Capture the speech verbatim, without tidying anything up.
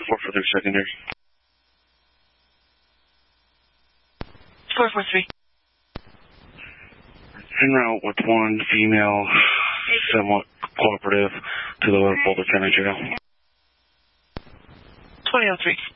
four four three secondary. four four three. En route with one female, somewhat cooperative, to the Boulder County Jail. twenty oh three.